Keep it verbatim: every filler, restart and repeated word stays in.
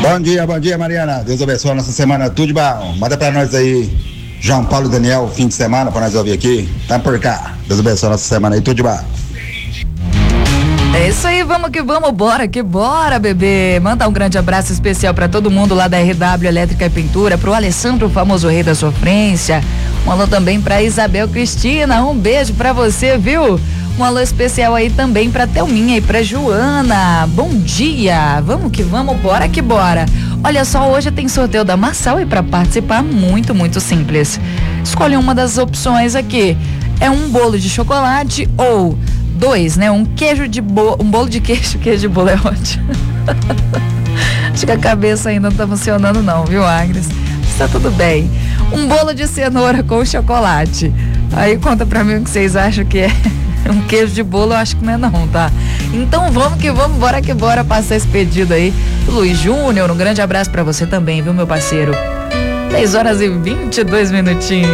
Bom dia, bom dia, Mariana. Deus abençoe a nossa semana, tudo de bom. Manda pra nós aí, João Paulo e Daniel, fim de semana, pra nós ouvir aqui. Tá por cá. Deus abençoe a nossa semana aí, tudo de bom. É isso aí, vamos que vamos, bora que bora, bebê. Manda um grande abraço especial pra todo mundo lá da R W Elétrica e Pintura, pro Alessandro, o famoso rei da sofrência. Um alô também pra Isabel Cristina, um beijo pra você, viu? Um alô especial aí também pra Thelminha e pra Joana. Bom dia, vamos que vamos, bora que bora. Olha só, hoje tem sorteio da Marçal e pra participar, muito, muito simples. Escolhe uma das opções aqui. É um bolo de chocolate ou dois, né? Um queijo de bolo, um bolo de queijo, queijo de bolo é ótimo. Acho que a cabeça ainda não tá funcionando não, viu, Agnes? Está tudo bem. Um bolo de cenoura com chocolate. Aí conta pra mim o que vocês acham que é. Um queijo de bolo eu acho que não é não, tá? Então vamos que vamos, bora que bora passar esse pedido aí. Luiz Júnior, um grande abraço pra você também, viu, meu parceiro? dez horas e vinte e dois minutinhos.